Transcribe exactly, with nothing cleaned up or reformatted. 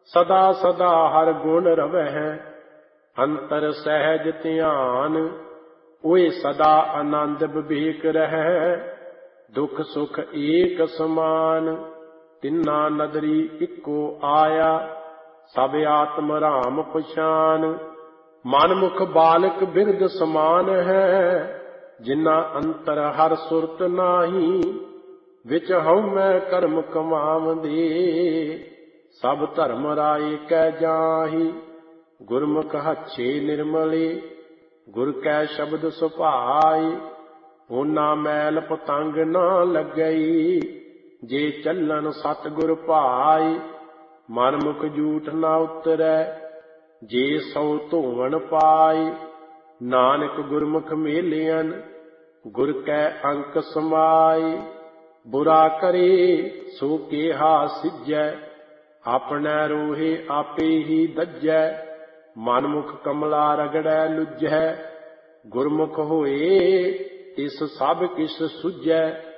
सदा सदा हर गुण रवै, अंतर सहज ध्यान। ओए सदा आनंद विवेक रहै, दुख सुख एक समान। तिन्ना नदरी इको आया, सब आत्म राम पछान। मन मुख बालक बिरद समान है, जिन्ना अंतर हर सुरत नाही। विच हउमੈ कर्म कमावंदे, सब धर्म राय कै जाहि। गुरमुख हच्छे निर्मले, गुर कै शब्द सुभाए। होना मैल पतंग ना लगई, जे चलन सतगुर भाए। मन मुख झूठ ना उतरै, जे सौ धोवण पाए। नानक गुरमुख मेलियन, गुर कै अंक समाए। बुरा करे सो केहा सिजै, अपने रोहे आपे ही दज्जै। मन मुख कमला रगड़ै लुझै, गुरमुख होए तिस सब किस सुझै।